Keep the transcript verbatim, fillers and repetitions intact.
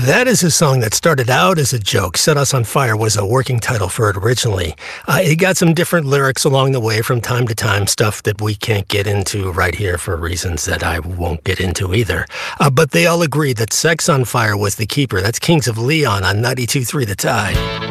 That is a song that started out as a joke. Set Us on Fire was a working title for it originally. Uh, it got some different lyrics along the way from time to time, stuff that we can't get into right here for reasons that I won't get into either. Uh, but they all agreed that Sex on Fire was the keeper. That's Kings of Leon on ninety-two point three The Tide.